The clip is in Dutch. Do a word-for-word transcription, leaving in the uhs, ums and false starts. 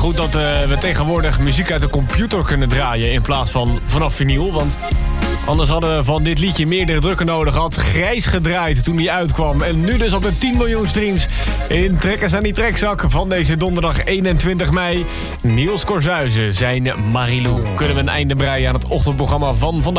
goed dat uh, we tegenwoordig muziek uit de computer kunnen draaien in plaats van vanaf vinyl. Want anders hadden we van dit liedje meerdere drukken nodig. Had Grijs gedraaid toen hij uitkwam. En nu dus op de tien miljoen streams in Trekkers aan die Trekzak van deze donderdag eenentwintig mei. Niels Corzuizen, zijn Marilou. Kunnen we een einde breien aan het ochtendprogramma van vandaag.